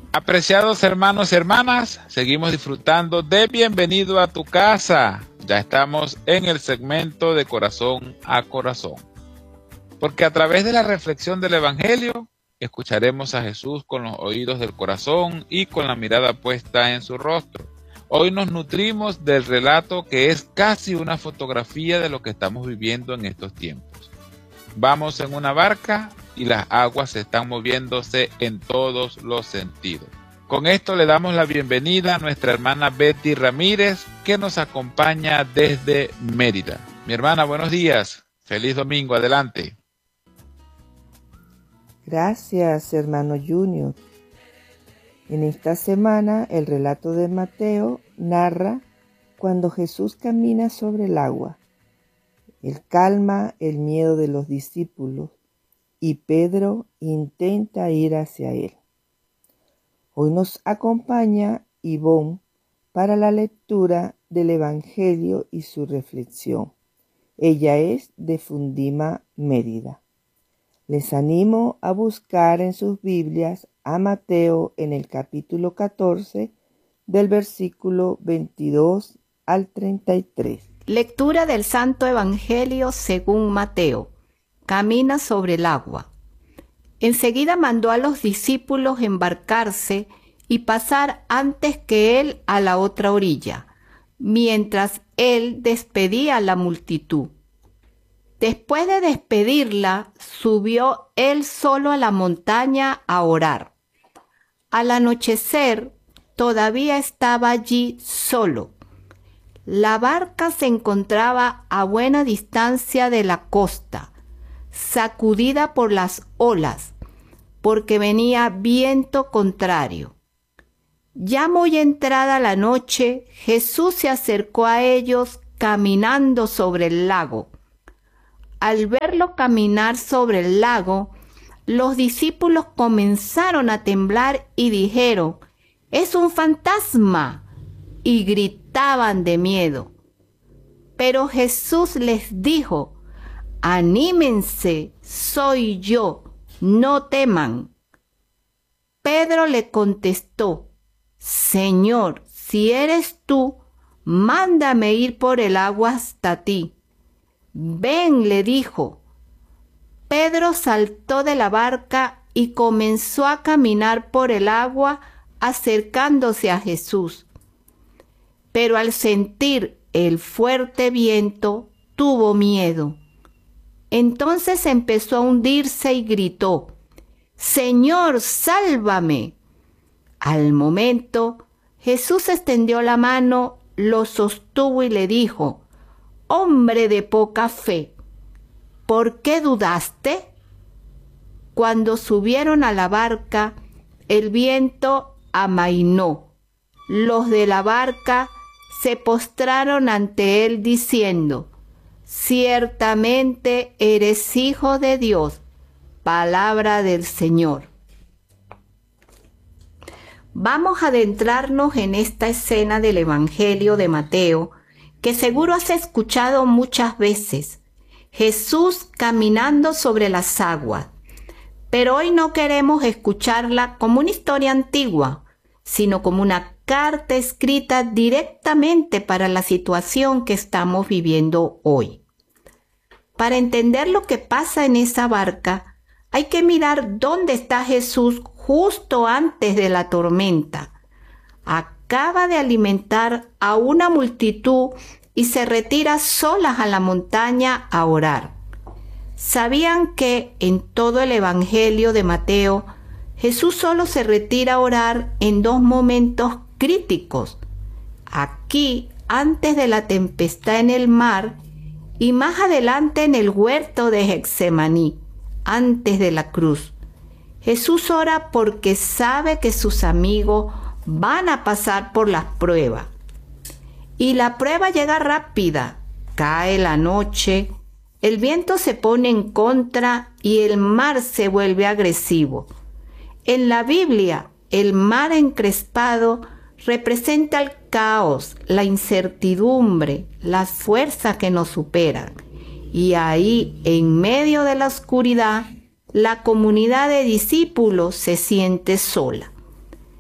Apreciados hermanos y hermanas, seguimos disfrutando de Bienvenido a tu casa. Ya estamos en el segmento de corazón a corazón. Porque a través de la reflexión del Evangelio, escucharemos a Jesús con los oídos del corazón y con la mirada puesta en su rostro. Hoy nos nutrimos del relato que es casi una fotografía de lo que estamos viviendo en estos tiempos. Vamos en una barca y las aguas están moviéndose en todos los sentidos. Con esto le damos la bienvenida a nuestra hermana Betty Ramírez, que nos acompaña desde Mérida. Mi hermana, buenos días. Feliz domingo. Adelante. Gracias, hermano Junior. En esta semana, el relato de Mateo narra cuando Jesús camina sobre el agua. Él calma el miedo de los discípulos y Pedro intenta ir hacia él. Hoy nos acompaña Ivonne para la lectura del Evangelio y su reflexión. Ella es de Fundima, Mérida. Les animo a buscar en sus Biblias a Mateo en el capítulo 14, del versículo 22 al 33. Lectura del Santo Evangelio según Mateo. Camina sobre el agua. Enseguida mandó a los discípulos embarcarse y pasar antes que él a la otra orilla, mientras él despedía a la multitud. Después de despedirla, subió él solo a la montaña a orar. Al anochecer, todavía estaba allí solo. La barca se encontraba a buena distancia de la costa, sacudida por las olas, porque venía viento contrario. Ya muy entrada la noche, Jesús se acercó a ellos caminando sobre el lago. Al verlo caminar sobre el lago, los discípulos comenzaron a temblar y dijeron: «¡Es un fantasma!», y gritaban de miedo. Pero Jesús les dijo: «Anímense, soy yo, no teman». Pedro le contestó: «Señor, si eres tú, mándame ir por el agua hasta ti». «Ven», le dijo. Pedro saltó de la barca y comenzó a caminar por el agua acercándose a Jesús. Pero al sentir el fuerte viento, tuvo miedo. Entonces empezó a hundirse y gritó: «Señor, sálvame». Al momento, Jesús extendió la mano, lo sostuvo y le dijo: «Hombre de poca fe, ¿por qué dudaste?». Cuando subieron a la barca, el viento amainó. Los de la barca se postraron ante él diciendo: «Ciertamente eres Hijo de Dios». Palabra del Señor. Vamos a adentrarnos en esta escena del Evangelio de Mateo, que seguro has escuchado muchas veces. Jesús caminando sobre las aguas. Pero hoy no queremos escucharla como una historia antigua, sino como una carta escrita directamente para la situación que estamos viviendo hoy. Para entender lo que pasa en esa barca, hay que mirar dónde está Jesús justo antes de la tormenta. Acaba de alimentar a una multitud y se retira solas a la montaña a orar. ¿Sabían que en todo el Evangelio de Mateo, Jesús solo se retira a orar en dos momentos críticos? Aquí, antes de la tempestad en el mar, y más adelante en el huerto de Getsemaní, antes de la cruz. Jesús ora porque sabe que sus amigos van a pasar por las pruebas. Y la prueba llega rápida. Cae la noche, el viento se pone en contra y el mar se vuelve agresivo. En la Biblia, el mar encrespado representa el caos, la incertidumbre, las fuerzas que nos superan. Y ahí, en medio de la oscuridad, la comunidad de discípulos se siente sola.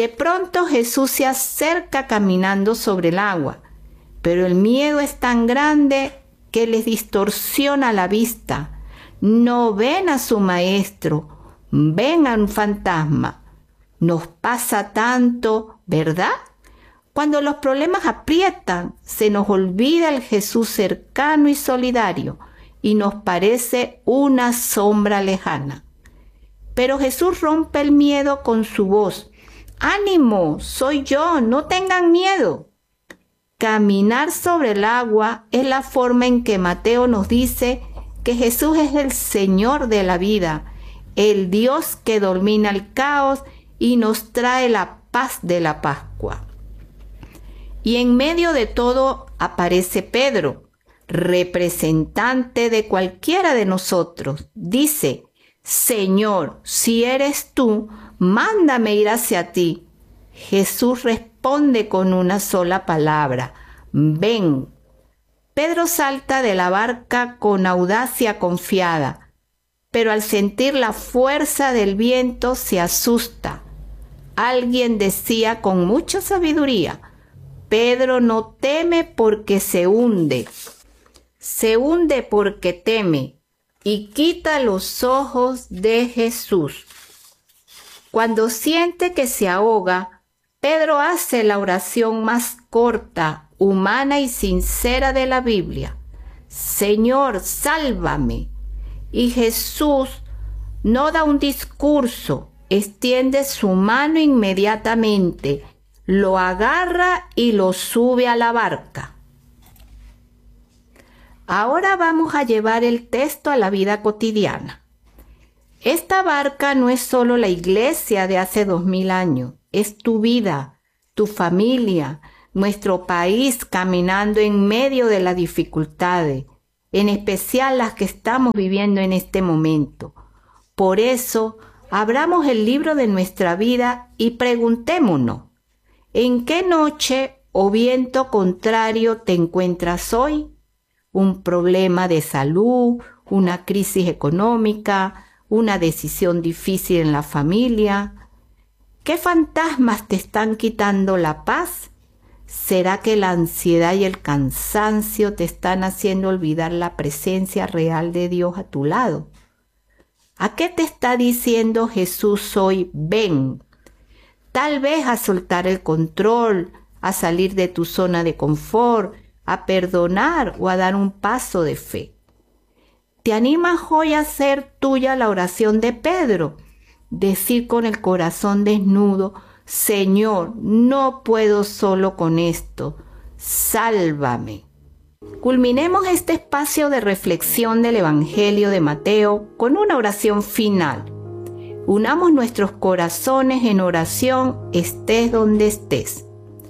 De pronto Jesús se acerca caminando sobre el agua, pero el miedo es tan grande que les distorsiona la vista. No ven a su maestro, ven a un fantasma. Nos pasa tanto, ¿verdad? Cuando los problemas aprietan, se nos olvida el Jesús cercano y solidario y nos parece una sombra lejana. Pero Jesús rompe el miedo con su voz. ¡Ánimo! Soy yo, no tengan miedo. Caminar sobre el agua es la forma en que Mateo nos dice que Jesús es el Señor de la vida, el Dios que domina el caos y nos trae la paz de la Pascua. Y en medio de todo aparece Pedro, representante de cualquiera de nosotros. Dice: Señor, si eres tú, mándame ir hacia ti. Jesús responde con una sola palabra: ven. Pedro salta de la barca con audacia confiada, pero al sentir la fuerza del viento se asusta. Alguien decía con mucha sabiduría: Pedro no teme porque se hunde porque teme, y quita los ojos de Jesús. Cuando siente que se ahoga, Pedro hace la oración más corta, humana y sincera de la Biblia: Señor, sálvame. Y Jesús no da un discurso, extiende su mano inmediatamente, lo agarra y lo sube a la barca. Ahora vamos a llevar el texto a la vida cotidiana. Esta barca no es solo la iglesia de hace 2000 años, es tu vida, tu familia, nuestro país caminando en medio de las dificultades, en especial las que estamos viviendo en este momento. Por eso, abramos el libro de nuestra vida y preguntémonos: ¿en qué noche o viento contrario te encuentras hoy? ¿Un problema de salud, una crisis económica, una decisión difícil en la familia? ¿Qué fantasmas te están quitando la paz? ¿Será que la ansiedad y el cansancio te están haciendo olvidar la presencia real de Dios a tu lado? ¿A qué te está diciendo Jesús hoy? Ven. Tal vez a soltar el control, a salir de tu zona de confort, a perdonar o a dar un paso de fe. ¿Te animas hoy a hacer tuya la oración de Pedro? Decir con el corazón desnudo: Señor, no puedo solo con esto, sálvame. Culminemos este espacio de reflexión del Evangelio de Mateo con una oración final. Unamos nuestros corazones en oración, estés donde estés.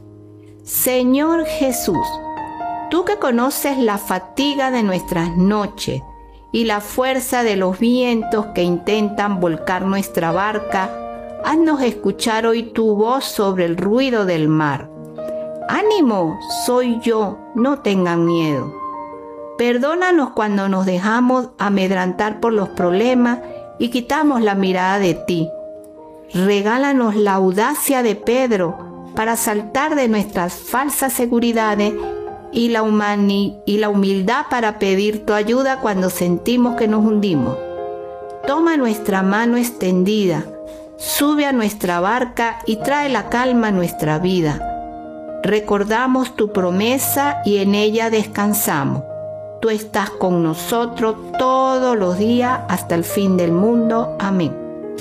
Señor Jesús, tú que conoces la fatiga de nuestras noches y la fuerza de los vientos que intentan volcar nuestra barca, haznos escuchar hoy tu voz sobre el ruido del mar. ¡Ánimo! Soy yo, no tengan miedo. Perdónanos cuando nos dejamos amedrantar por los problemas y quitamos la mirada de ti. Regálanos la audacia de Pedro para saltar de nuestras falsas seguridades y la humildad para pedir tu ayuda cuando sentimos que nos hundimos. Toma nuestra mano extendida, sube a nuestra barca y trae la calma a nuestra vida. Recordamos tu promesa y en ella descansamos. Tú estás con nosotros todos los días hasta el fin del mundo. Amén.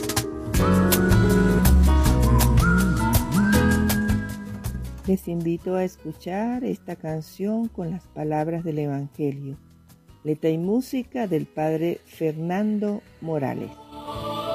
Les invito a escuchar esta canción con las palabras del Evangelio. Letra y música del Padre Fernando Morales.